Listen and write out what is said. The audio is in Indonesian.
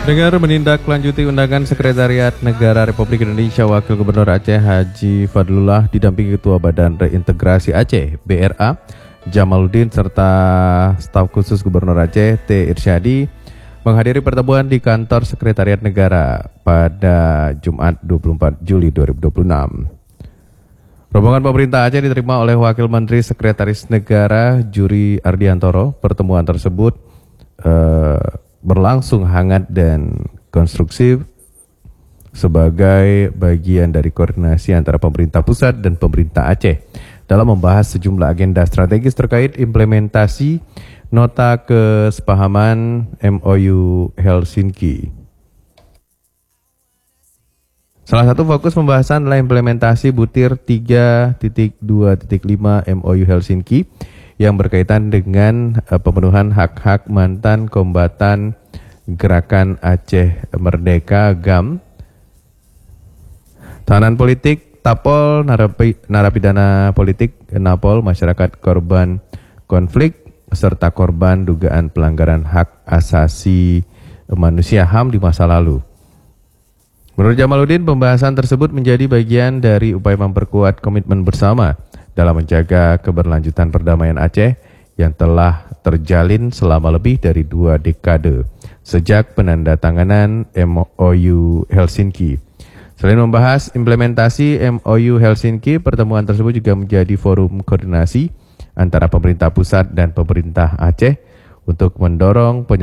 Dengar menindaklanjuti undangan Sekretariat Negara Republik Indonesia Wakil Gubernur Aceh Haji Fadlullah didampingi Ketua Badan Reintegrasi Aceh BRA Jamaluddin serta staf khusus Gubernur Aceh T. Irsyadi menghadiri pertemuan di kantor Sekretariat Negara pada Jumat 24 Juli 2026. Rombongan pemerintah Aceh diterima oleh Wakil Menteri Sekretaris Negara Juri Ardiantoro. Pertemuan tersebut berlangsung hangat dan konstruktif sebagai bagian dari koordinasi antara pemerintah pusat dan pemerintah Aceh dalam membahas sejumlah agenda strategis terkait implementasi Nota Kesepahaman MOU Helsinki. Salah satu fokus pembahasan adalah implementasi butir 3.2.5 MOU Helsinki yang berkaitan dengan pemenuhan hak-hak mantan kombatan Gerakan Aceh Merdeka GAM, tahanan politik, tapol, narapidana politik, napol, masyarakat korban konflik, serta korban dugaan pelanggaran hak asasi manusia HAM di masa lalu. Menurut Jamaluddin, pembahasan tersebut menjadi bagian dari upaya memperkuat komitmen bersama dalam menjaga keberlanjutan perdamaian Aceh yang telah terjalin selama lebih dari 2 dekade sejak penandatanganan MOU Helsinki. Selain membahas implementasi MOU Helsinki, pertemuan tersebut juga menjadi forum koordinasi antara pemerintah pusat dan pemerintah Aceh untuk mendorong